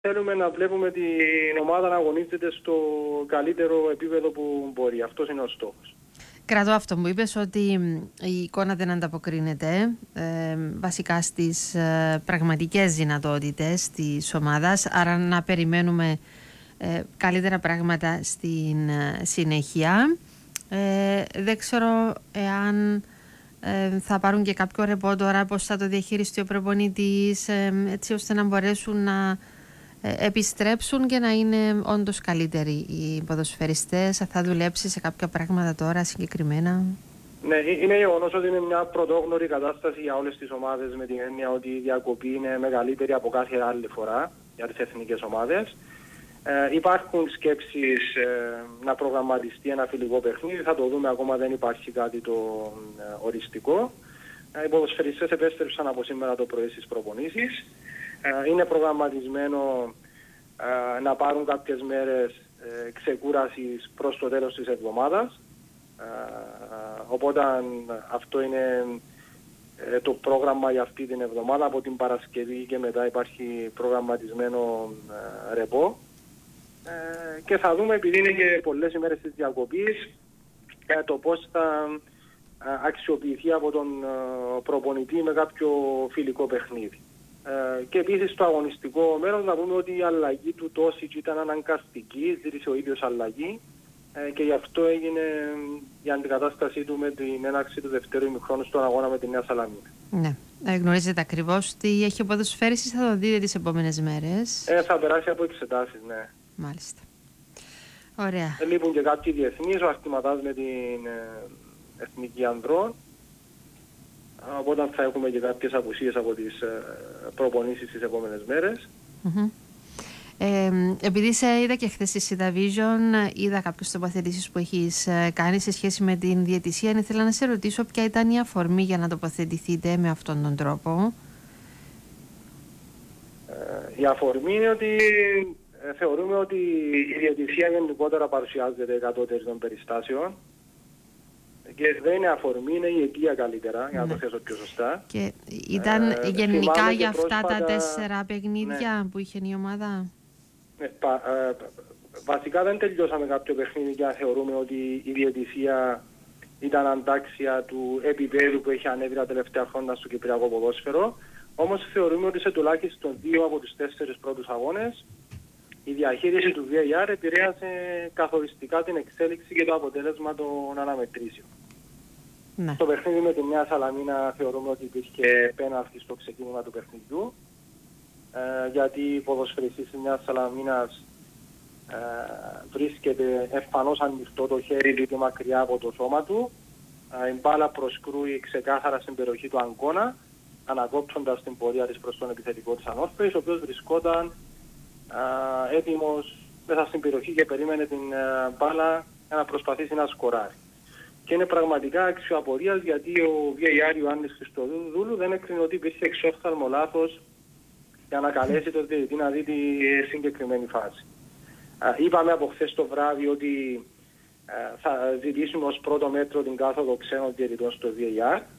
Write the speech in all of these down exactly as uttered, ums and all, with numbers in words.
Θέλουμε να βλέπουμε την ομάδα να αγωνίζεται στο καλύτερο επίπεδο που μπορεί. Αυτός είναι ο στόχος. Κρατώ αυτό που είπες, ότι η εικόνα δεν ανταποκρίνεται ε, βασικά στις ε, πραγματικές δυνατότητες της ομάδας, άρα να περιμένουμε ε, καλύτερα πράγματα στην ε, συνέχεια. Ε, δεν ξέρω εάν ε, θα πάρουν και κάποιο ρεπό τώρα, πώς θα το διαχειριστεί ο προπονητής, ε, έτσι ώστε να μπορέσουν να ε, επιστρέψουν και να είναι όντως καλύτεροι οι ποδοσφαιριστές. Θα δουλέψει σε κάποια πράγματα τώρα συγκεκριμένα? Ναι, είναι γεγονός ότι είναι μια πρωτόγνωρη κατάσταση για όλες τις ομάδες, με την έννοια ότι η διακοπή είναι μεγαλύτερη από κάθε άλλη φορά για τις εθνικές ομάδες. Ε, υπάρχουν σκέψεις ε, να προγραμματιστεί ένα φιλικό παιχνίδι, θα το δούμε, ακόμα δεν υπάρχει κάτι το ε, οριστικό. Ε, οι ποδοσφαιριστές επέστρεψαν από σήμερα το πρωί στις προπονήσεις. Ε, είναι προγραμματισμένο ε, να πάρουν κάποιες μέρες ε, ξεκούρασης προς το τέλος της εβδομάδας. Ε, οπότε αυτό είναι ε, το πρόγραμμα για αυτή την εβδομάδα. Από την Παρασκευή και μετά υπάρχει προγραμματισμένο ε, ρεπό. Ε, και θα δούμε, επειδή είναι και πολλές ημέρες της διακοπής, ε, το πώς θα ε, αξιοποιηθεί από τον ε, προπονητή με κάποιο φιλικό παιχνίδι. Ε, και επίσης στο αγωνιστικό μέρος να πούμε ότι η αλλαγή του τόση ήταν αναγκαστική, ζήτησε ο ίδιος αλλαγή ε, και γι' αυτό έγινε η αντικατάστασή του με την έναρξη του δευτέρου ημιχρόνου στον αγώνα με τη Νέα Σαλαμίνα. Ναι. Ε, γνωρίζετε ακριβώς τι έχει ο ποδοσφαίριστης, θα το δείτε τις επόμενες μέρες? Ε, θα περάσει από εξετάσεις, ναι. Μάλιστα. Ωραία. Ε, λείπουν και κάποιοι διεθνείς, ο Αρτηματάς με την ε, Εθνική Ανδρών. Οπότε θα έχουμε και κάποιες απουσίες από τις ε, προπονήσεις τις επόμενες μέρες. Mm-hmm. Ε, επειδή σε είδα και χθες στη Σίτα Vision, είδα κάποιες τοποθετήσεις που έχεις κάνει σε σχέση με την διαιτησία. Ήθελα να σε ρωτήσω ποια ήταν η αφορμή για να τοποθετηθείτε με αυτόν τον τρόπο. Ε, η αφορμή είναι ότι ε, θεωρούμε ότι η διαιτησία γενικότερα παρουσιάζεται κατώτερη των περιστάσεων. Και δεν είναι αφορμή, είναι η αιτία καλύτερα, για να ναι. το θέσω πιο σωστά. Και ήταν ε, γενικά για αυτά πρόσφατα, τα τέσσερα παιχνίδια ναι. που είχε η ομάδα? Ναι, πα, ε, βασικά δεν τελειώσαμε κάποιο παιχνίδι για να θεωρούμε ότι η διαιτησία ήταν αντάξια του επίπεδου που έχει ανέβει τα τελευταία χρόνια στο κυπριακό ποδόσφαιρο. Όμως θεωρούμε ότι σε τουλάχιστον δύο από τους τέσσερις πρώτους αγώνες η διαχείριση του βι έι αρ επηρέασε καθοριστικά την εξέλιξη και το αποτέλεσμα των αναμετρήσεων. Ναι. Στο παιχνίδι με τη Νέα Σαλαμίνα θεωρούμε ότι υπήρχε πέναλτι στο ξεκίνημα του παιχνιδιού, ε, γιατί η ποδοσφαιριστής της Νέας Σαλαμίνας ε, βρίσκεται εμφανώς ανοιχτό το χέρι του και μακριά από το σώμα του. Ε, η μπάλα προσκρούει ξεκάθαρα στην περιοχή του Αγκώνα, ανακόπτοντας την πορεία της προς τον επιθετικό της Ανόρθωσης, ο οποίος βρισκόταν Uh, έτοιμος μέσα στην περιοχή και περίμενε την uh, μπάλα για να προσπαθήσει να σκοράρει. Και είναι πραγματικά αξιοαπορίας, γιατί ο βι έι αρ Ιωάννης Χριστοδούλου δεν έκρινε ότι υπήρχε εξόφθαλμο λάθος για να καλέσει τον διαιτητή να δει τη συγκεκριμένη φάση. Uh, είπαμε από χθες το βράδυ ότι uh, θα ζητήσουμε ως πρώτο μέτρο την κάθοδο ξένων διαιτητών στο βι έι αρ uh,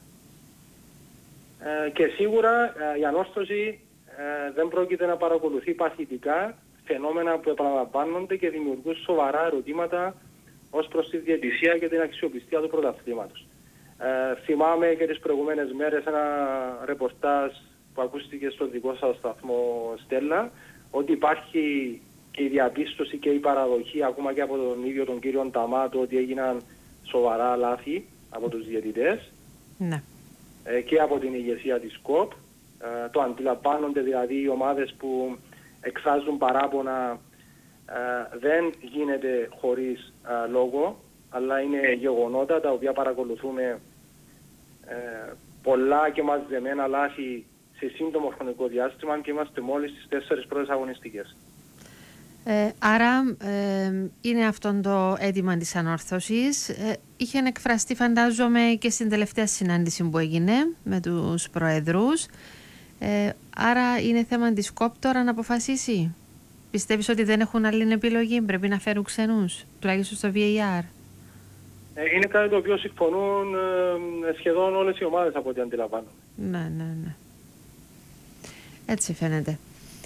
και σίγουρα uh, η Ανόρθωση Ε, δεν πρόκειται να παρακολουθεί παθητικά φαινόμενα που επαναλαμβάνονται και δημιουργούν σοβαρά ερωτήματα ως προς τη διαιτησία και την αξιοπιστία του πρωταθλήματος. Ε, θυμάμαι και τις προηγούμενες μέρες ένα ρεπορτάζ που ακούστηκε στο δικό σας σταθμό, Στέλλα, ότι υπάρχει και η διαπίστωση και η παραδοχή ακόμα και από τον ίδιο τον κύριο Νταμάτο ότι έγιναν σοβαρά λάθη από τους διαιτητές ναι. ε, και από την ηγεσία της ΚΟΠ. Uh, το αντιλαμβάνονται δηλαδή οι ομάδες που εκφράζουν παράπονα, uh, δεν γίνεται χωρίς uh, λόγο, αλλά είναι γεγονότα τα οποία παρακολουθούμε uh, πολλά και μαζεμένα λάθη σε σύντομο χρονικό διάστημα και είμαστε μόλις στις τέσσερις πρώτες αγωνιστικές. Ε, άρα ε, είναι αυτό το αίτημα της Ανόρθωσης. Ε, είχε εκφραστεί φαντάζομαι και στην τελευταία συνάντηση που έγινε με τους προεδρούς. Ε, άρα είναι θέμα της ΚΟΠ τώρα να αποφασίσει. Πιστεύεις ότι δεν έχουν άλλη επιλογή, πρέπει να φέρουν ξένους, τουλάχιστον στο βι έι αρ? Ε, είναι κάτι το οποίο συμφωνούν ε, σχεδόν όλες οι ομάδες από ό,τι αντιλαμβάνομαι. Ναι, ναι, ναι. Έτσι φαίνεται.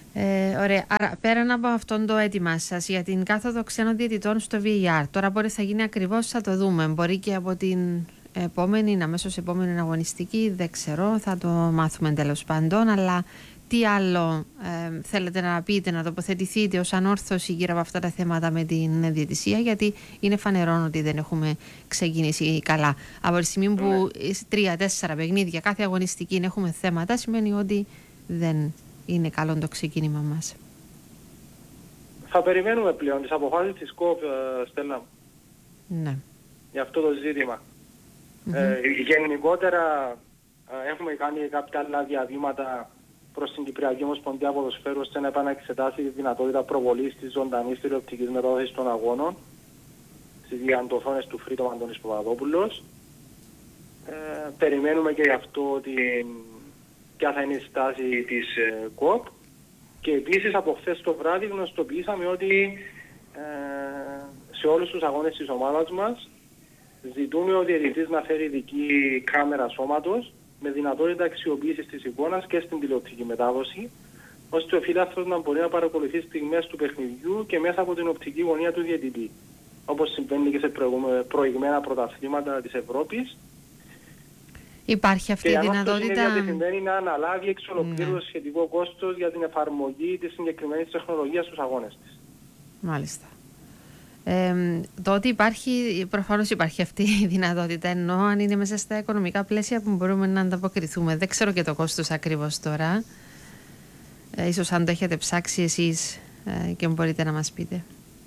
Ε, ωραία. Άρα, πέραν από αυτόν το αίτημά σα για την κάθοδο ξένων διαιτητών στο βι έι αρ, τώρα μπορεί θα γίνει ακριβώς, θα το δούμε. Μπορεί και από την επόμενη, αμέσως επόμενη αγωνιστική, δεν ξέρω, θα το μάθουμε τέλος πάντων. Αλλά τι άλλο ε, θέλετε να πείτε, να τοποθετηθείτε ως ανόρθωση γύρω από αυτά τα θέματα με την διαιτησία, γιατί είναι φανερόν ότι δεν έχουμε ξεκινήσει καλά. Από τη στιγμή που τρία-τέσσερα παιχνίδια κάθε αγωνιστική έχουμε θέματα, σημαίνει ότι δεν είναι καλό το ξεκίνημα μας. Θα περιμένουμε πλέον τις αποφάσεις της ΚΟΠ, Στέλλα, ναι. για αυτό το ζήτημα. Mm-hmm. Ε, γενικότερα ε, έχουμε κάνει κάποια άλλα διαβήματα προς την Κυπριακή Ομοσπονδία Ποδοσφαίρου ώστε να επαναξετάσει τη δυνατότητα προβολής της ζωντανής τηλεοπτικής μετάδοσης των αγώνων στις διαντοθόνες του Φρύτου Αντώνης Παπαδόπουλος. Ε, περιμένουμε και γι' αυτό ότι ποια θα είναι η στάση της ε, ΚΟΠ. Και επίσης από χθες το βράδυ γνωστοποιήσαμε ότι ε, σε όλους τους αγώνες της ομάδας μας ζητούμε ο διαιτητής να φέρει ειδική κάμερα σώματος με δυνατότητα αξιοποίησης της εικόνας και στην τηλεοπτική μετάδοση, ώστε ο φίλαθλος να μπορεί να παρακολουθεί στιγμές του παιχνιδιού και μέσα από την οπτική γωνία του διαιτητή, όπως συμβαίνει και σε προηγμένα πρωταθλήματα της Ευρώπης. Υπάρχει αυτή η δυνατότητα. Και είναι διατεθειμένη να αναλάβει εξ ολοκλήρου το σχετικό κόστος για την εφαρμογή της συγκεκριμένης τεχνολογίας στους αγώνες της. Μάλιστα. Ε, το ότι υπάρχει, προφανώς υπάρχει αυτή η δυνατότητα, ενώ αν είναι μέσα στα οικονομικά πλαίσια που μπορούμε να ανταποκριθούμε. Δεν ξέρω και το κόστος ακριβώς τώρα. Ε, ίσως αν το έχετε ψάξει εσείς ε, και μπορείτε να μας πείτε.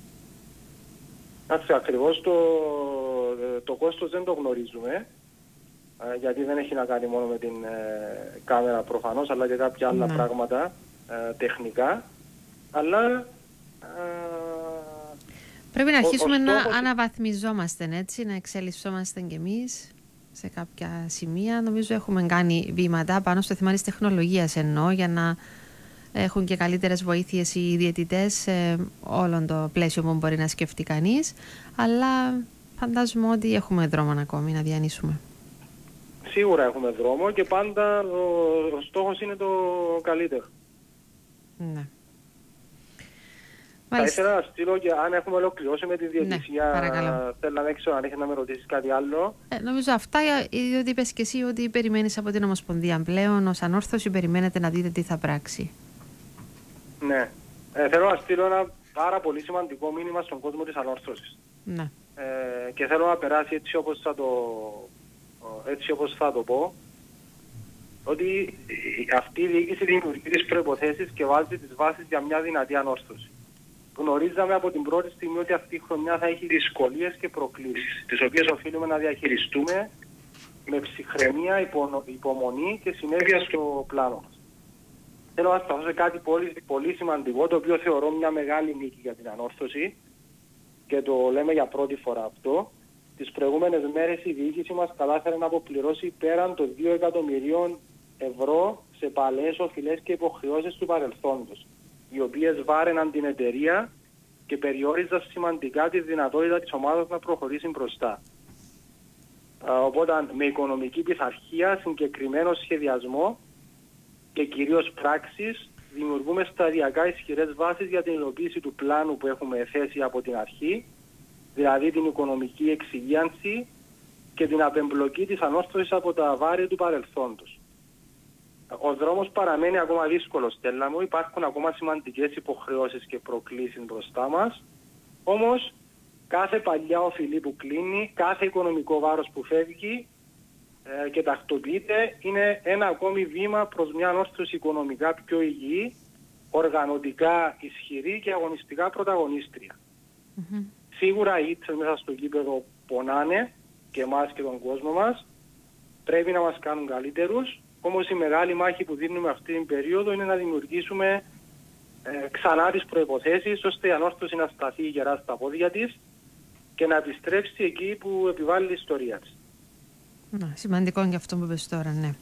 Άξε, ακριβώς το, το κόστος δεν το γνωρίζουμε. Γιατί δεν έχει να κάνει μόνο με την ε, κάμερα προφανώς, αλλά και κάποια άλλα ναι. πράγματα ε, τεχνικά. Αλλά ε, πρέπει να αρχίσουμε ο, ο να στόχος... αναβαθμιζόμαστε, έτσι, να εξελισσόμαστε κι εμείς σε κάποια σημεία. Νομίζω έχουμε κάνει βήματα πάνω στο θέμα της τεχνολογίας, εννοώ, για να έχουν και καλύτερες βοήθειες οι διαιτητές σε όλο το πλαίσιο που μπορεί να σκεφτεί κανείς. Αλλά φαντάζομαι ότι έχουμε δρόμο ακόμη να διανύσουμε. Σίγουρα έχουμε δρόμο και πάντα ο, ο στόχος είναι το καλύτερο. Ναι. Θα ήθελα να στείλω και αν έχουμε ολοκληρώσει με τη διαιτησία, ναι, θέλω να έξω αν έχεις να με ρωτήσεις κάτι άλλο. Ε, νομίζω αυτά, διότι είπες και εσύ ότι περιμένεις από την Ομοσπονδία πλέον, ως ανόρθωση περιμένετε να δείτε τι θα πράξει. Ναι. Ε, θέλω να στείλω ένα πάρα πολύ σημαντικό μήνυμα στον κόσμο της ανόρθωσης. Ναι. Ε, και θέλω να περάσει έτσι όπως θα το... έτσι όπως θα το πω, ότι αυτή η διοίκηση δημιουργεί τις προϋποθέσεις και βάζει τις βάσεις για μια δυνατή ανόρθωση. Γνωρίζαμε από την πρώτη στιγμή ότι αυτή η χρονιά θα έχει δυσκολίες και προκλήσεις, τις οποίες οφείλουμε να διαχειριστούμε με ψυχραιμία, υπο, υπομονή και συνέπεια στο πλάνο μας. Θέλω να σταθώ σε κάτι πολύ, πολύ σημαντικό, το οποίο θεωρώ μια μεγάλη νίκη για την ανόρθωση και το λέμε για πρώτη φορά αυτό. Τις προηγούμενες μέρες η διοίκηση μας κατάφερε να αποπληρώσει πέραν των δύο εκατομμυρίων ευρώ σε παλαιές οφειλές και υποχρεώσεις του παρελθόντος, οι οποίες βάραιναν την εταιρεία και περιόριζαν σημαντικά τη δυνατότητα της ομάδας να προχωρήσει μπροστά. Οπότε με οικονομική πειθαρχία, συγκεκριμένο σχεδιασμό και κυρίως πράξεις δημιουργούμε σταδιακά ισχυρές βάσεις για την υλοποίηση του πλάνου που έχουμε θέσει από την αρχή, δηλαδή την οικονομική εξυγίανση και την απεμπλοκή της ανόρθωσης από τα βάρη του παρελθόντος. Ο δρόμος παραμένει ακόμα δύσκολος, Στέλλα μου, υπάρχουν ακόμα σημαντικές υποχρεώσεις και προκλήσεις μπροστά μας, όμως κάθε παλιά οφειλή που κλείνει, κάθε οικονομικό βάρος που φεύγει ε, και τακτοποιείται είναι ένα ακόμη βήμα προς μια ανόρθωση οικονομικά πιο υγιή, οργανωτικά ισχυρή και αγωνιστικά πρωταγωνίστρια. Mm-hmm. Σίγουρα οι ήττες μέσα στο γήπεδο πονάνε και εμάς και τον κόσμο μας. Πρέπει να μας κάνουν καλύτερους. Όμως η μεγάλη μάχη που δίνουμε αυτή την περίοδο είναι να δημιουργήσουμε ε, ξανά τις προϋποθέσεις ώστε η ανόρθωση να σταθεί γερά στα πόδια της και να επιστρέψει εκεί που επιβάλλει η ιστορία της. Να, σημαντικό και αυτό που είπες τώρα, ναι.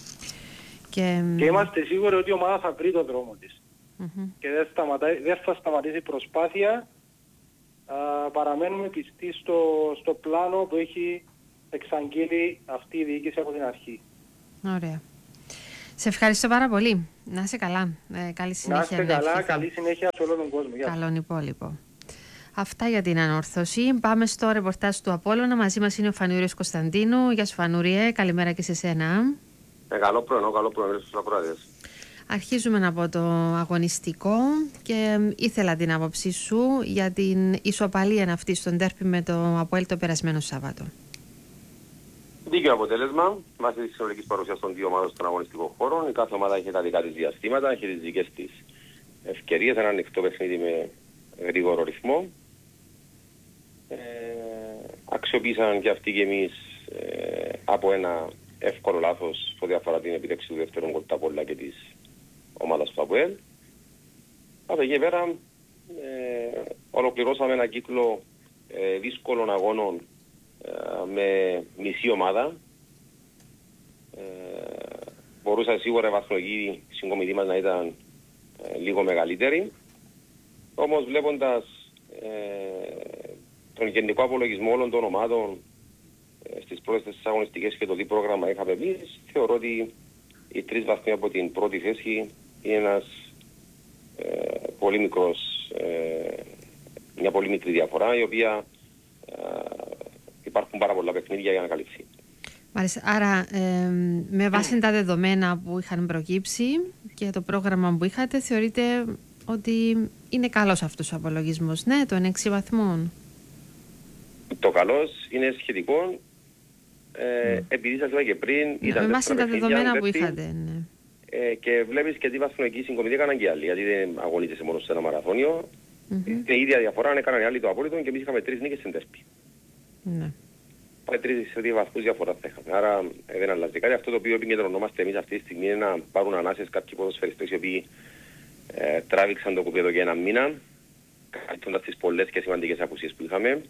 Και, και είμαστε σίγουροι ότι η ομάδα θα βρει τον δρόμο της. Mm-hmm. Και δεν, σταματάει, δεν θα σταματήσει η προσπάθεια. Α, παραμένουμε πιστοί στο, στο πλάνο που έχει εξαγγείλει αυτή η διοίκηση από την αρχή. Ωραία. Σε ευχαριστώ πάρα πολύ. Να είσαι καλά. Ε, καλή συνέχεια. Να είστε καλά, καλή συνέχεια σε όλο τον κόσμο. Καλόν υπόλοιπο. Αυτά για την ανόρθωση. Πάμε στο ρεπορτάζ του Απόλλωνα. Μαζί μας είναι ο Φανουριος Κωνσταντίνου. Γεια σου Φανούριε, καλημέρα και σε σένα. Ε, καλό πρωινό, καλό πρωινό στους ακροατές. Αρχίζουμε από το αγωνιστικό και ήθελα την άποψή σου για την ισοπαλία αυτή στον τέρπι με το Αποέλ το περασμένο Σάββατο. Δίκαιο αποτέλεσμα, βάσει της συνολικής παρουσίας των δύο ομάδων στον αγωνιστικό χώρο. Η κάθε ομάδα έχει τα δικά της διαστήματα, έχει τις δικές της ευκαιρίες, ένα ανοιχτό παιχνίδι με γρήγορο ρυθμό. Ε, αξιοποίησαν και αυτοί και εμείς ε, από ένα εύκολο λάθος που αφορά την επίτευξη του δεύτερου γκολ τα Απόλλωνα και της ομάδας του Αποέλ. Από εκεί πέρα ε, ολοκληρώσαμε ένα κύκλο ε, δύσκολων αγώνων ε, με μισή ομάδα. Ε, μπορούσα σίγουρα η βαθμολογική συγκομιδή μας να ήταν ε, λίγο μεγαλύτερη. Όμως βλέποντας ε, τον γενικό απολογισμό όλων των ομάδων ε, στις πρώτες τέσσερις αγωνιστικές και το τι πρόγραμμα είχαμε εμείς, θεωρώ ότι οι τρεις βαθμοί από την πρώτη θέση είναι ένας ε, πολύ μικρός, ε, μια πολύ μικρή διαφορά, η οποία ε, υπάρχουν πάρα πολλά παιχνίδια για να καλυφθεί. Μάλιστα. Άρα, ε, με βάση τα δεδομένα που είχαν προκύψει και το πρόγραμμα που είχατε, θεωρείτε ότι είναι καλός αυτός ο απολογισμός, ναι, των έξι βαθμών? Το καλός είναι σχετικό, ε, mm. επειδή σας είπα και πριν, ναι, ήταν με βάση τα δεδομένα που τέστη, είχατε, ναι. Ε, και βλέπεις και τι βαθμολογική συγκομιδή έκαναν και άλλοι, γιατί δεν αγωνίζεσαι μόνο σε ένα μαραθώνιο. Mm-hmm. Και η ίδια διαφορά αν έκαναν οι άλλοι το απόλυτο και εμείς είχαμε τρεις νίκες στην τέρπι. Ναι. Πάλι τρεις σε δύο βαθμούς διαφορά θα είχαμε. Άρα ε, δεν αλλάζει κάτι. Αυτό το οποίο επικεντρωνόμαστε εμείς αυτή τη στιγμή είναι να πάρουν ανάσες κάποιοι ποδοσφαιριστές οι οποίοι ε, τράβηξαν το κουπί εδώ για ένα μήνα, καλύπτοντας τις πολλές και σημαντικές απουσίες που είχαμε.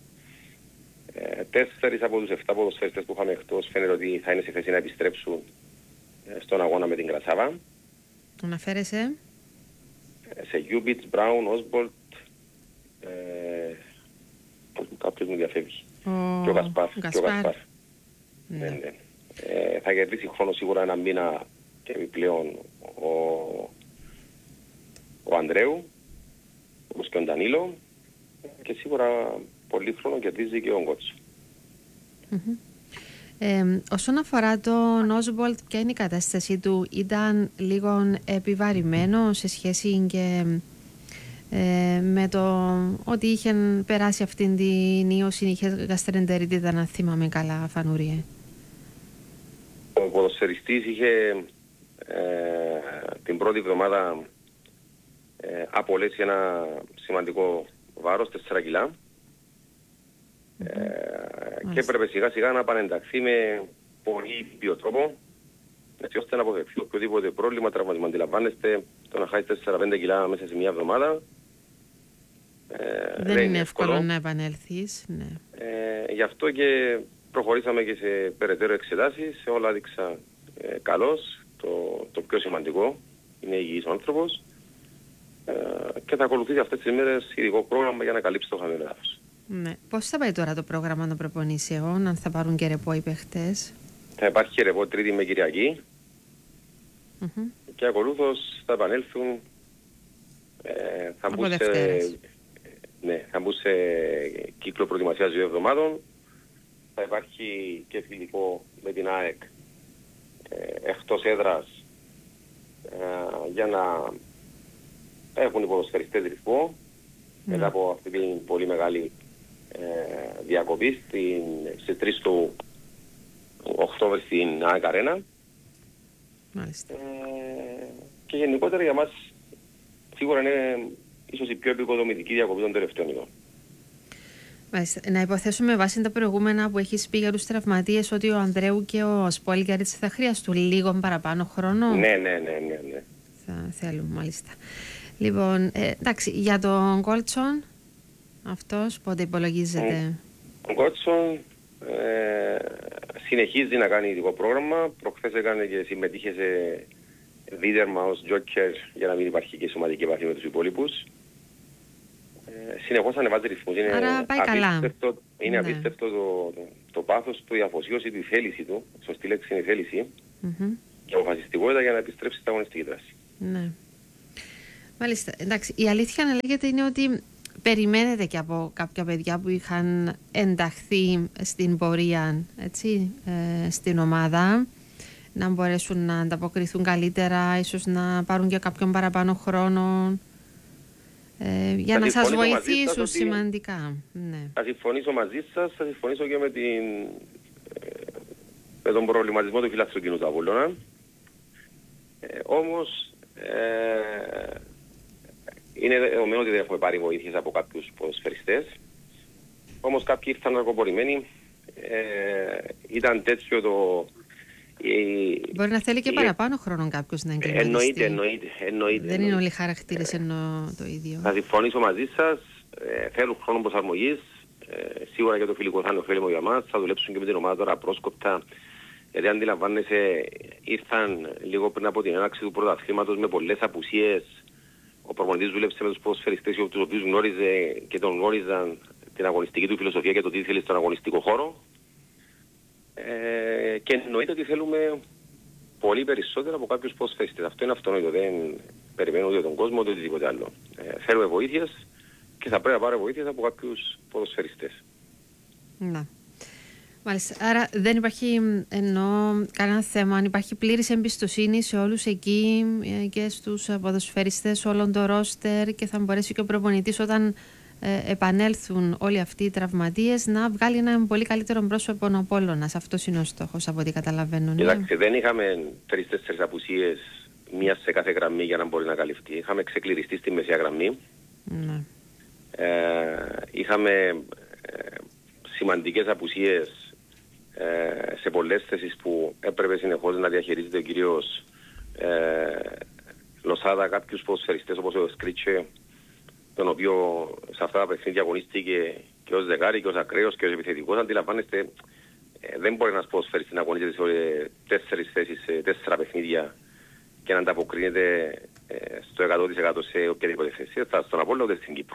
Ε, τέσσερις από τους εφτά ποδοσφαιριστές που είχαμε εκτός φαίνεται ότι θα είναι σε θέση να επιστρέψουν στον αγώνα με την Κρασάβα. Αναφέρεσαι σε Γιούμπιτς, Μπράουν, Όσμπολτ, ε, κάποιος μου διαφεύγει. Ο... Και ο Γασπάρ. Γασπάρ. Και ο Γασπάρ. Ναι. Ναι, ναι. Ε, θα κερδίσει χρόνο σίγουρα ένα μήνα και επιπλέον ο, ο Ανδρέου, όπως και ο Ντανίλο, και σίγουρα πολύ χρόνο κερδίζει και ο Γκότσο. Mm-hmm. Ε, όσον αφορά τον Όσμπολτ, ποια είναι η κατάστασή του? Ήταν λίγο επιβαρημένο σε σχέση και ε, με το ότι είχε περάσει αυτήν την ίωση, είχε γαστρεντερίτιδα, να θυμάμαι καλά, Φανούριε? Ο ποδοσφαιριστής είχε ε, την πρώτη εβδομάδα ε, απολέσει ένα σημαντικό βάρος, τέσσερα κιλά. Ε, και έπρεπε σιγά σιγά να επανενταχθεί με πολύ πιο τρόπο, έτσι ώστε να αποφευθεί οποιοδήποτε πρόβλημα, τραυματισμό. Αντιλαμβάνεστε, το να χάσει τέσσερα πέντε κιλά μέσα σε μια εβδομάδα ε, δεν, δεν είναι εύκολο, εύκολο να επανέλθεις, ναι. Ε, γι' αυτό και προχωρήσαμε και σε περαιτέρω εξετάσεις, σε όλα έδειξα ε, καλώς. Το, το πιο σημαντικό είναι υγιής ο άνθρωπος ε, και θα ακολουθήσει αυτές τις μέρες ειδικό πρόγραμμα για να καλύψει το χαμένο λάθος. Ναι. Πώς θα πάει τώρα το πρόγραμμα των προπονήσεων, αν θα πάρουν και ρεπό οι παίχτες? Θα υπάρχει ρεπό Τρίτη με Κυριακή mm-hmm. και ακολούθως θα επανέλθουν ε, θα, μπουν σε, ναι, θα μπουν σε κύκλο προετοιμασίας δύο εβδομάδων. Θα υπάρχει και φιλικό με την ΑΕΚ ε, εκτός έδρας ε, για να έχουν οι ποδοσφαιριστές ρυθμό mm. μετά από αυτή την πολύ μεγάλη Ε, διακοπή στην, στις τρεις του Οκτώβρη στην ΑΕΚ Αρένα. Μάλιστα. Ε, και γενικότερα για μας σίγουρα είναι ίσως η πιο επικοδομητική διακοπή των τελευταίων ετών. Μάλιστα. Να υποθέσουμε βάσει τα προηγούμενα που έχεις πει για τους τραυματίες ότι ο Ανδρέου και ο Σπόλγκαριτς θα χρειαστούν λίγο παραπάνω χρόνο. Ναι, ναι, ναι, ναι, ναι. Θα θέλουν, μάλιστα. Λοιπόν, ε, εντάξει, για τον Γκόλτσον, αυτός πότε υπολογίζεται? Ο Γκόλτσον ε, συνεχίζει να κάνει ειδικό πρόγραμμα. Προχθές έκανε και συμμετείχε σε δίδερμα ως τζόκερ για να μην υπάρχει και σωματική επαφή με τους υπόλοιπους. Ε, συνεχώς ανεβάζει ρυθμούς. Είναι Άρα πάει απίστευτο, καλά. είναι ναι. απίστευτο το, το, το πάθος του, η αφοσίωση του, η θέληση του. Σωστή λέξη είναι η θέληση. Mm-hmm. και αποφασιστικότητα για να επιστρέψει στην αγωνιστική δράση. Ναι. Μάλιστα. Εντάξει, η αλήθεια να λέγεται είναι ότι περιμένετε και από κάποια παιδιά που είχαν ενταχθεί στην πορεία, έτσι, ε, στην ομάδα, να μπορέσουν να ανταποκριθούν καλύτερα, ίσως να πάρουν και κάποιον παραπάνω χρόνο, ε, για θα να σας ότι... βοηθήσουν σημαντικά. Ναι. Θα συμφωνήσω μαζί σας, θα συμφωνήσω και με, την, με τον προβληματισμό του φιλαθροκίνου του Απόλλωνα. Ε, όμως, ε, είναι δεδομένο ότι δεν έχουμε πάρει βοήθειες από κάποιους ποδοσφαιριστές. Όμως κάποιοι ήρθαν αργοπορημένοι. Ε, ήταν τέτοιο το... Η, Μπορεί να θέλει και η, παραπάνω χρόνο κάποιος να εγκληματιστεί. Εννοείται, εννοείται, εννοείται. Δεν είναι όλοι οι χαρακτήρες ενώ το ίδιο. Θα συμφωνήσω μαζί σας. Ε, θέλουν χρόνο προσαρμογής. Ε, σίγουρα και το φιλικό θα είναι ωφέλιμο για μας. Θα δουλέψουν και με την ομάδα τώρα πρόσκοπτα. Γιατί αντιλαμβάνεσαι, ήρθαν λίγο πριν από την έναρξη του πρωταθλήματος με πολλές απουσίες. Ο προπονητής δούλεψε με τους ποδοσφαιριστές, τους οποίους γνώριζε και τον γνώριζαν την αγωνιστική του φιλοσοφία και το τι ήθελε στον αγωνιστικό χώρο. Ε, και εννοείται ότι θέλουμε πολύ περισσότερα από κάποιους ποδοσφαιριστές. Αυτό είναι αυτονόητο. Δεν περιμένω ούτε τον κόσμο ούτε οτιδήποτε άλλο. Ε, θέλουμε βοήθειες και θα πρέπει να πάρουμε βοήθειες από κάποιους ποδοσφαιριστές. Να. Μάλιστα. Άρα δεν υπάρχει εννοώ κανένα θέμα. Αν υπάρχει πλήρης εμπιστοσύνη σε όλους εκεί και στους ποδοσφαιριστές, όλων το ρόστερ, και θα μπορέσει και ο προπονητής όταν ε, επανέλθουν όλοι αυτοί οι τραυματίες να βγάλει ένα πολύ καλύτερο πρόσωπο ο Απόλλωνας. Αυτός είναι ο στόχος από ό,τι καταλαβαίνω. Κοιτάξτε, δεν είχαμε τρεις-τέσσερις απουσίες μία σε κάθε γραμμή για να μπορεί να καλυφθεί. Είχαμε ξεκληριστεί στη μεσαία γραμμή. Ναι. Ε, είχαμε ε, σημαντικές απουσίες ε, σε πολλές θέσεις που έπρεπε συνεχώς να διαχειρίζεται ο κύριος ε, Λοσάδα, κάποιους ποδοσφαιριστές όπως ο Σκρίτσε, τον οποίο σε αυτά τα παιχνίδια αγωνίστηκε και ως δεκάρι και ως ακραίος και ως επιθετικός. Αντιλαμβάνεστε, ε, δεν μπορεί ένας ποδοσφαιριστής να αγωνίζεται σε τέσσερις θέσεις, σε τέσσερα παιχνίδια και να ανταποκρίνεται ε, στο εκατό τοις εκατό σε οποιαδήποτε θέση, θα στον Απόλλωνα ούτε στην Κύπρο.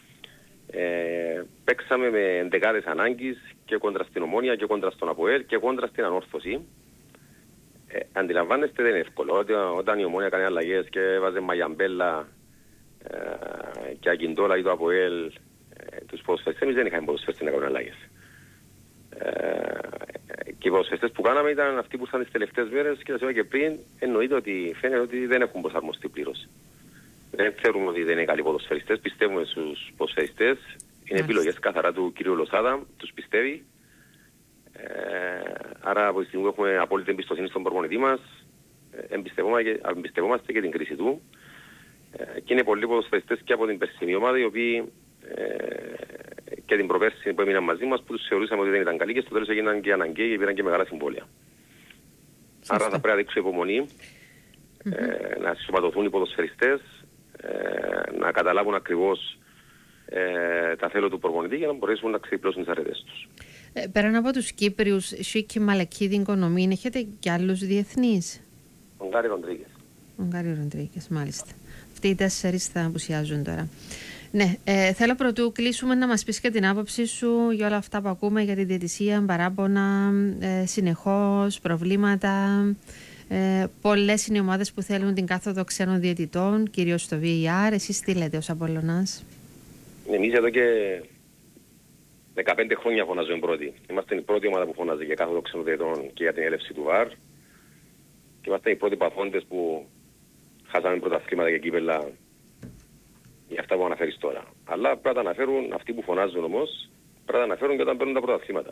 Ε, παίξαμε με εντεκάδες ανάγκης και κόντρα στην Ομόνια και κόντρα στον ΑΠΟΕΛ και κόντρα στην Ανόρθωση. Ε, αντιλαμβάνεστε, δεν είναι εύκολο. Όταν, όταν η Ομόνια κάνει αλλαγές και έβαζε Μαγιαμπέλα ε, και Ακιντόλα ή το ΑΠΟΕΛ, ε, τους ποδοσφαιριστές, εμείς δεν είχαμε ποδοσφαιριστές να κάνουν αλλαγές. Ε, και οι ποδοσφαιριστές που κάναμε ήταν αυτοί που ήρθαν τις τελευταίες μέρες και σας είπα και πριν, εννοείται ότι φαίνεται ότι δεν έχουν προσαρμοστεί πλήρως. Δεν θεωρούμε ότι δεν είναι καλοί ποδοσφαιριστές, πιστεύουμε στους ποδοσφαιριστές. Είναι επιλογές καθαρά του κ. Λοσάδα, τους πιστεύει. Ε, άρα από τη στιγμή που έχουμε απόλυτη εμπιστοσύνη στον προπονητή μας, εμπιστευόμαστε, εμπιστευόμαστε και την κρίση του. Ε, και είναι πολλοί ποδοσφαιριστές και από την περσινή ομάδα, οι οποίοι ε, και την προπέρσινη που έμειναν μαζί μας, που τους θεωρούσαμε ότι δεν ήταν καλοί και στο τέλος έγιναν και αναγκαίοι και πήραν και μεγάλα συμβόλαια. Άρα θα πρέπει να δείξουν υπομονή, mm-hmm. ε, να συσσωματωθούν οι ποδοσφαιριστές, Ε, να καταλάβουν ακριβώς ε, τα θέλω του προπονητή για να μπορέσουν να ξεπλώσουν τις αρετές τους. Ε, πέραν από τους Κύπριους, Σουίκη, Μαλακίδη, Οικονομήν, έχετε κι άλλους διεθνείς? Ο Γκάρι Ροντρίγκες. Ο Γκάρι Ροντρίγκες, μάλιστα. Αυτοί οι τέσσερις θα απουσιάζουν τώρα. Ναι, ε, θέλω πρωτού κλείσουμε να μας πεις και την άποψή σου για όλα αυτά που ακούμε για τη διαιτησία, παράπονα, ε, συνεχώς, προβλήματα. Ε, πολλές είναι οι ομάδες που θέλουν την κάθοδο ξένων διαιτητών, κυρίως στο βι έι αρ. Εσείς τι λέτε ως Απόλλωνας? Εμείς εδώ και δεκαπέντε χρόνια φωνάζουμε πρώτοι. Είμαστε η πρώτη ομάδα που φωνάζει για κάθοδο ξένων διαιτητών και για την έλευση του βαρ. Και είμαστε οι πρώτοι παθόντες που χάσαμε πρωταθλήματα και κύπελλα για αυτά που αναφέρεις τώρα. Αλλά πρέπει να αναφέρουν αυτοί που φωνάζουν όμως, πρέπει να αναφέρουν και όταν παίρνουν τα πρωταθλήματα.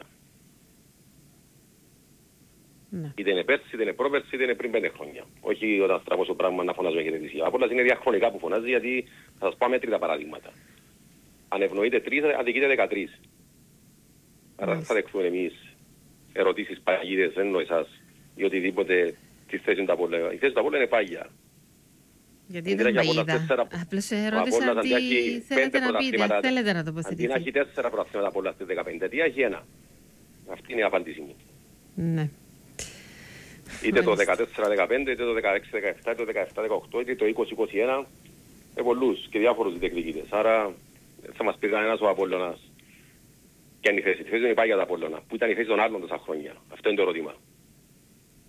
Ναι. Είτε είναι πέρσι, είτε είναι πρόπερσι, είτε είναι πριν πέντε χρόνια. Όχι όταν στραβώσω πράγμα να φωνάζουμε για διαιτησία. Από όλα είναι διαχρονικά που φωνάζει, γιατί θα σας πω μέτρητα παραδείγματα. Αν ευνοείται τρεις, αδικείται δεκατρείς. Άρα θα δεχθούμε εμείς ερωτήσεις παγίδες, δεν εννοώ εσάς, ή οτιδήποτε τη θέση του Απόλλωνα. Η θέση του Απόλλωνα είναι πάγια. Γιατί δεν παγίδα. Απλώς ερώτησα τι θέλετε να πείτε, θέλετε να τοποθετηθείτε. Αντί να έχει τέσσερα πρωταθλήματα από όλα στις δεκαπέντε, τι έχει ένα. Αυτή είναι η απάντησή μου. Ναι. Είτε το δεκατέσσερα δεκαπέντε, είτε το δεκαέξι δεκαεπτά, είτε το δεκαεπτά δεκαοκτώ, είτε το είκοσι είκοσι ένα, με πολλούς και διάφορους διεκδικητές. Άρα θα μας πει κανένας ο Απόλλωνας και αν η θέση. Η θέση δεν υπάρχει για τα Απόλλωνα. Πού ήταν η θέση των άλλων τόσα χρόνια? Αυτό είναι το ερώτημα.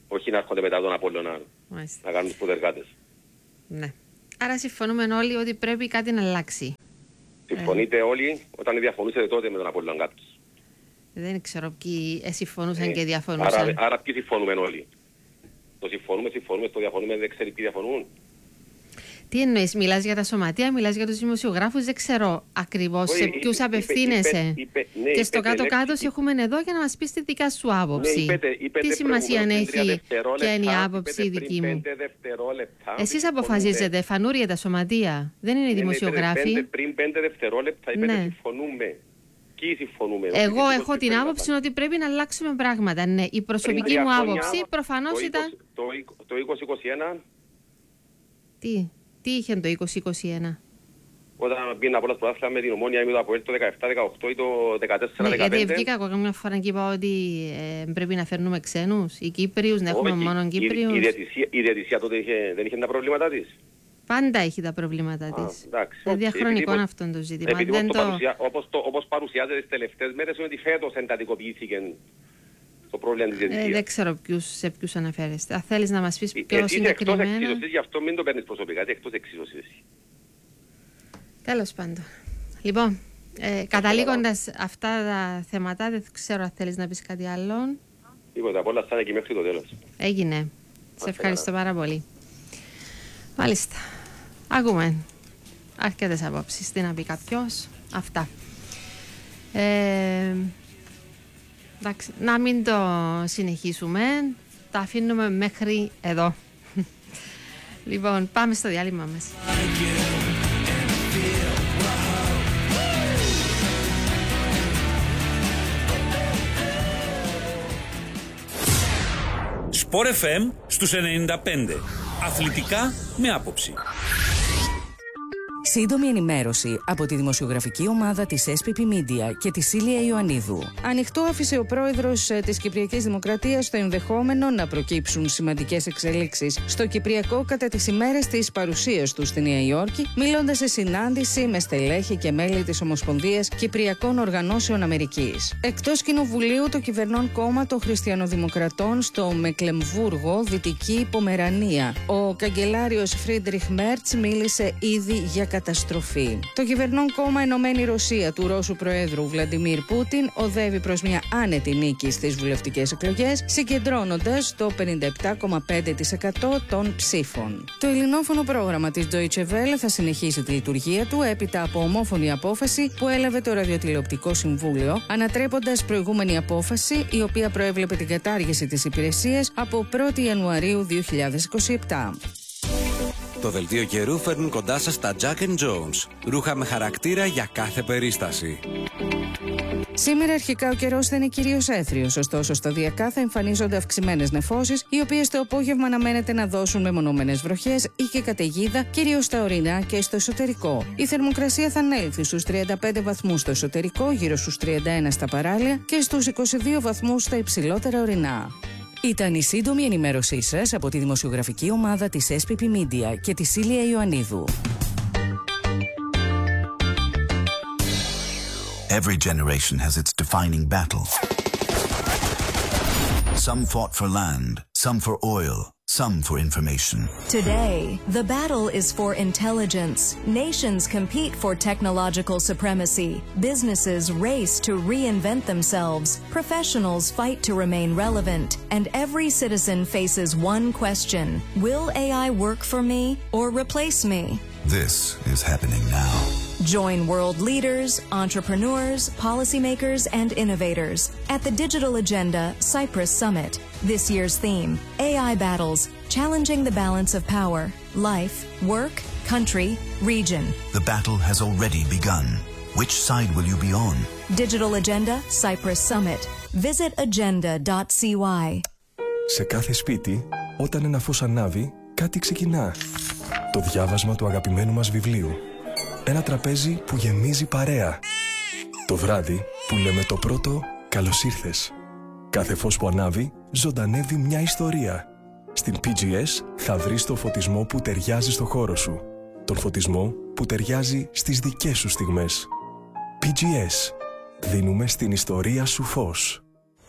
Όχι να έρχονται μετά τον Απόλλωνα να κάνουν τους ποδεργάτες. Ναι. Άρα συμφωνούμε όλοι ότι πρέπει κάτι να αλλάξει. Συμφωνείτε ε. όλοι όταν διαφωνούσατε τότε με τον Απόλλωνα κάποιοι. Δεν ξέρω ποιοι συμφωνούσαν ε. και διαφωνούσαν. Άρα, άρα ποιοι συμφωνούμε όλοι. Το συμφωνούμε, συμφωνούμε, το διαφωνούμε, δεν ξέρει ποιοι διαφωνούν. Τι εννοείς, μιλάς για τα σωματεία, μιλάς για τους δημοσιογράφους, δεν ξέρω ακριβώς σε ποιους απευθύνεσαι. Ναι, και στο κάτω-κάτω έχουμε εδώ για να μας πεις τη δικά σου άποψη. Ναι, είπετε, είπετε, τι σημασία έχει και είναι η άποψη δική μου. Εσείς αποφασίζετε, φανούρια τα σωματεία, δεν είναι οι δημοσιογράφοι. Πριν πέντε δευτερόλεπτα είπετε ναι. συμφωνούμε. Συμφωνούμε. Εγώ έχω την άποψη ότι πρέπει να αλλάξουμε πράγματα. Ναι, η προσωπική μου άποψη προφανώς ήταν. Το είκοσι είκοσι ένα. Τι, τι είχε το είκοσι είκοσι ένα. Όταν πήγαινα από όλα πρωτάθλια με την Ομόνια ή με το Αποέλ το δεκαεπτά δεκαοκτώ ή το δεκατέσσερα δεκαπέντε. Ναι, γιατί βγήκα εγώ καμιά φορά και είπα ότι ε, πρέπει να φέρνουμε ξένους ή Κύπριους, να έχουμε μόνο Κύπριους. Η, η, η διαιτησία τότε είχε, δεν είχε τα προβλήματά της. Πάντα έχει τα προβλήματά της. Είναι διαχρονικό αυτό το ζήτημα. Επειδή δεν το... Παρουσια... όπως, το, όπως παρουσιάζεται τις τελευταίες μέρες είναι ότι φέτος εντατικοποιήθηκε το πρόβλημα της διαιτησίας. Ε, δεν ξέρω ποιους, σε ποιους αναφέρεστε. Αν θέλεις να μας πεις πιο ε, συγκεκριμένα. Εκτός εξίσωσης, γι' αυτό μην το παίρνεις προσωπικά, είσαι εκτός εξίσωσης. Τέλος πάντων. Λοιπόν, ε, καταλήγοντας αυτά τα θέματα, δεν ξέρω αν θέλεις να πεις κάτι άλλο. Τίποτα, απ' όλα αυτά εκεί μέχρι το τέλος. Έγινε. Σε ευχαριστώ πάρα πολύ. Μάλιστα. Ακούμε αρκετές απόψεις. Τι να πει κάποιος. Αυτά. Ε, εντάξει, να μην το συνεχίσουμε. Τα αφήνουμε μέχρι εδώ. Λοιπόν, πάμε στο διάλειμμα μας. Σπορ εφ εμ στους ενενήντα πέντε. Αθλητικά με άποψη. Σύντομη ενημέρωση από τη δημοσιογραφική ομάδα της ες πι πι Media και τη Σίλια Ιωαννίδου. Ανοιχτό άφησε ο πρόεδρος της Κυπριακής Δημοκρατίας το ενδεχόμενο να προκύψουν σημαντικές εξελίξεις στο Κυπριακό κατά τις ημέρες της παρουσίας του στη Νέα Υόρκη, μιλώντας σε συνάντηση με στελέχη και μέλη της Ομοσπονδίας Κυπριακών Οργανώσεων Αμερικής. Εκτός κοινοβουλίου, το κυβερνών κόμμα των Χριστιανοδημοκρατών στο Μεκλεμβούργο, Δυτική Πομερανία. Ο καγκελάριος Φρίντριχ Μέρτς μίλησε ήδη για καταστροφή. Το κυβερνών κόμμα Ενωμένη Ρωσία του Ρώσου Προέδρου Βλαντιμίρ Πούτιν οδεύει προς μια άνετη νίκη στις βουλευτικές εκλογές, συγκεντρώνοντας το πενήντα επτά κόμμα πέντε τοις εκατό των ψήφων. Το ελληνόφωνο πρόγραμμα της Deutsche Welle θα συνεχίσει τη λειτουργία του έπειτα από ομόφωνη απόφαση που έλαβε το Ραδιοτηλεοπτικό Συμβούλιο, ανατρέποντας προηγούμενη απόφαση η οποία προέβλεπε την κατάργηση της υπηρεσίας από πρώτη Ιανουαρίου δύο χιλιάδες είκοσι επτά. Το δελτίο καιρού φέρνουν κοντά σας τα Jack and Jones. Ρούχα με χαρακτήρα για κάθε περίσταση. Σήμερα αρχικά ο καιρός θα είναι κυρίως έθριος, ωστόσο σταδιακά θα εμφανίζονται αυξημένες νεφώσεις, οι οποίες το απόγευμα αναμένεται να δώσουν μεμονωμένες βροχές ή και καταιγίδα, κυρίως στα ορεινά και στο εσωτερικό. Η θερμοκρασία θα ανέλθει στους τριάντα πέντε βαθμούς στο εσωτερικό, γύρω στους τριάντα ένα στα παράλια και στους είκοσι δύο βαθμούς στα υψηλότερα ορεινά. Ήταν η σύντομη ενημέρωσή σας από τη δημοσιογραφική ομάδα της ες πι πι Media και τη Σίλια Ιωαννίδου. Every generation has its defining battle. Some fought for land, some for oil, some for information. Today, the battle is for intelligence. Nations compete for technological supremacy. Businesses race to reinvent themselves. Professionals fight to remain relevant. And every citizen faces one question. Will A I work for me or replace me? This is happening now. Join world leaders, entrepreneurs, policymakers, and innovators at the Digital Agenda Cyprus Summit. This year's theme, A I battles, challenging the balance of power, life, work, country, region. The battle has already begun. Which side will you be on? Digital Agenda Cyprus Summit. Visit agenda dot c y. Σε κάθε σπίτι, όταν ένα φως ανάβει, κάτι ξεκινά. Το διάβασμα του αγαπημένου μας βιβλίου. Ένα τραπέζι που γεμίζει παρέα. Το βράδυ που λέμε το πρώτο «Καλώς ήρθες». Κάθε φως που ανάβει ζωντανεύει μια ιστορία. Στην πι τζι ες θα βρεις το φωτισμό που ταιριάζει στο χώρο σου. Τον φωτισμό που ταιριάζει στις δικές σου στιγμές. πι τζι ες. Δίνουμε στην ιστορία σου φως.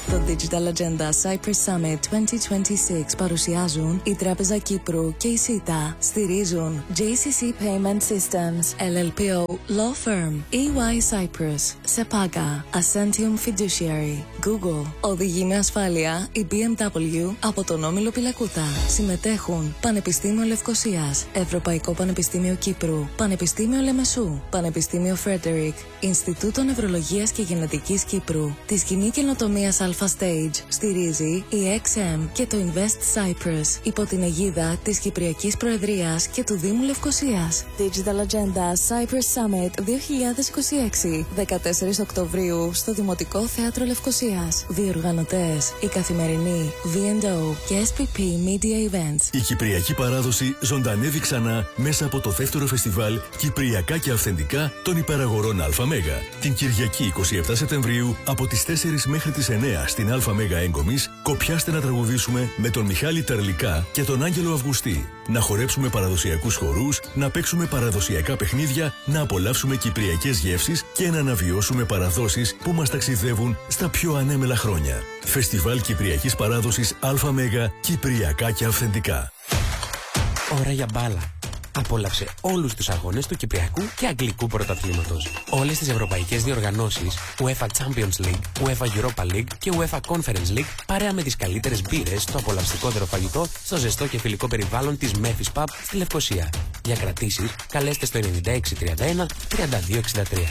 Το Digital Agenda Cyprus Summit είκοσι είκοσι έξι παρουσιάζουν η Τράπεζα Κύπρου και η ΣΥΤΑ. Στηρίζουν τζέι σι σι Payment Systems, ελ ελ πι ο Law Firm, ι γουάι Cyprus, Sepaga, Ascentium Fiduciary, Google. Οδηγεί με ασφάλεια η μπι εμ ντάμπλιου από τον Όμιλο Πιλακούτα. Συμμετέχουν Πανεπιστήμιο Λευκωσίας, Ευρωπαϊκό Πανεπιστήμιο Κύπρου, Πανεπιστήμιο Λεμεσού, Πανεπιστήμιο Φρέντερικ, Ινστιτούτο Νευρολογίας και Γενετικής Κύπρου. Τη σκηνή καινοτομίας Alpha Stage στηρίζει η εξ εμ και το Invest Cyprus υπό την αιγίδα της Κυπριακής Προεδρίας και του Δήμου Λευκωσίας. Digital Agenda Cyprus Summit δύο χιλιάδες είκοσι έξι, δεκατέσσερις Οκτωβρίου στο Δημοτικό Θέατρο Λευκωσίας. Διοργανωτές η Καθημερινή, βι εντ ο και ες πι πι Media Events. Η Κυπριακή παράδοση ζωντανεύει ξανά μέσα από το δεύτερο φεστιβάλ Κυπριακά και Αυθεντικά των Υπεραγορών ΑΜ. Την Κυριακή είκοσι επτά Σεπτεμβρίου από τις τέσσερις μέχρι τις εννέα στην ΑΜ Έγκομης, κοπιάστε να τραγουδήσουμε με τον Μιχάλη Τερλικά και τον Άγγελο Αυγουστή. Να χορέψουμε παραδοσιακούς χορούς, να παίξουμε παραδοσιακά παιχνίδια, να απολαύσουμε κυπριακές γεύσεις και να αναβιώσουμε παραδόσεις που μας ταξιδεύουν στα πιο ανέμελα χρόνια. Φεστιβάλ Κυπριακής Παράδοσης ΑΜ Κυπριακά και Αυθεντικά. Ώρα για μπάλα. Απόλαυσε όλους τους αγώνες του Κυπριακού και Αγγλικού Πρωταθλήματος. Όλες τις ευρωπαϊκές διοργανώσεις, UEFA Champions League, UEFA Europa League και UEFA Conference League, παρέα με τις καλύτερες μπύρες, το απολαυστικότερο φαγητό, στο ζεστό και φιλικό περιβάλλον της Memphis Pub στη Λευκωσία. Για κρατήσεις, καλέστε στο ενενήντα έξι τριάντα ένα τριάντα δύο εξήντα τρία.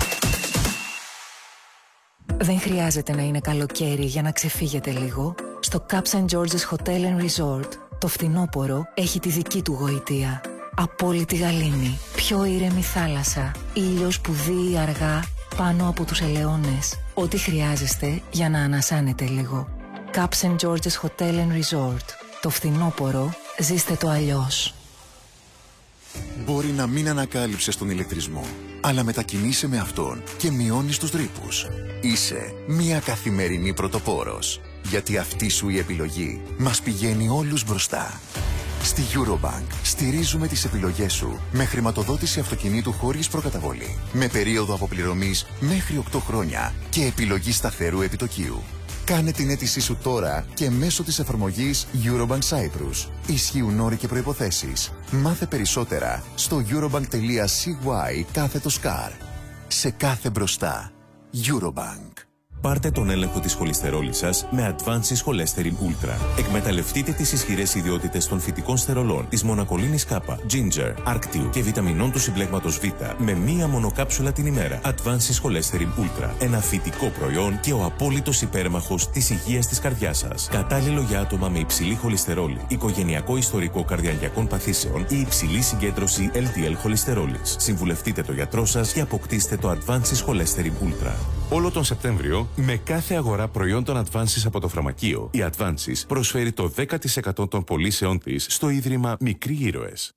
Δεν χρειάζεται να είναι καλοκαίρι για να ξεφύγετε λίγο. Στο Cap σεντ George's Hotel and Resort, το φθινόπωρο έχει τη δική του γοητεία. Απόλυτη γαλήνη, πιο ήρεμη θάλασσα, ήλιος που δύει αργά πάνω από τους ελαιώνες. Ό,τι χρειάζεστε για να ανασάνετε λίγο. Cap σεντ George's Hotel and Resort. Το φθινόπωρο ζήστε το αλλιώς. Μπορεί να μην ανακάλυψες τον ηλεκτρισμό, αλλά μετακινείσαι με αυτόν και μειώνεις τους ρήπους. Είσαι μια καθημερινή πρωτοπόρος, γιατί αυτή σου η επιλογή μας πηγαίνει όλους μπροστά. Στη Eurobank στηρίζουμε τις επιλογές σου με χρηματοδότηση αυτοκινήτου χωρίς προκαταβολή, με περίοδο αποπληρωμής μέχρι οκτώ χρόνια και επιλογή σταθερού επιτοκίου. Κάνε την αίτησή σου τώρα και μέσω της εφαρμογής Eurobank Cyprus. Ισχύουν όροι και προϋποθέσεις. Μάθε περισσότερα στο eurobank.cy κάθετος car. Σε κάθε μπροστά. Eurobank. Πάρτε τον έλεγχο της χολυστερόλης σας με Advances Cholesterol Ultra. Εκμεταλλευτείτε τις ισχυρές ιδιότητες των φυτικών στερολών, της μονακολίνης K, ginger, άρκτιου και βιταμινών του συμπλέγματος Β με μία μονοκάψουλα την ημέρα. Advances Cholesterol Ultra. Ένα φυτικό προϊόν και ο απόλυτος υπέρμαχος της υγείας της καρδιάς σας. Κατάλληλο για άτομα με υψηλή χολυστερόλη, οικογενειακό ιστορικό καρδιαγγειακών παθήσεων ή υψηλή συγκέντρωση ελ ντι ελ χολυστερόλης. Συμβουλευτείτε το γιατρό σας και αποκτήστε το Advances Cholesterol Ultra. Όλο τον Σεπτέμβριο, με κάθε αγορά προϊόντων Advances από το φαρμακείο, η Advances προσφέρει το δέκα τοις εκατό των πωλήσεών της στο Ίδρυμα Μικροί Ήρωες.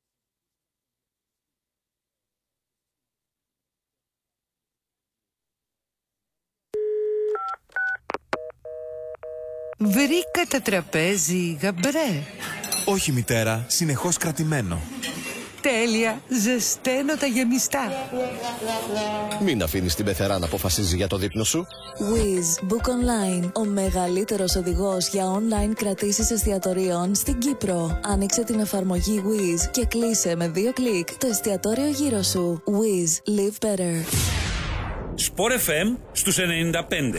Βρήκα τα τραπέζι, γαμπρέ. Όχι μητέρα, συνεχώς κρατημένο. Τέλεια, ζεσταίνω τα γεμιστά. Μην αφήνεις την πεθερά να αποφασίζει για το δείπνο σου. Wizz Book Online, ο μεγαλύτερος οδηγός για online κρατήσεις εστιατορίων στην Κύπρο. Άνοιξε την εφαρμογή Wizz και κλείσε με δύο κλικ το εστιατόριο γύρω σου. Wizz, live better. Sport εφ εμ στους ενενήντα πέντε.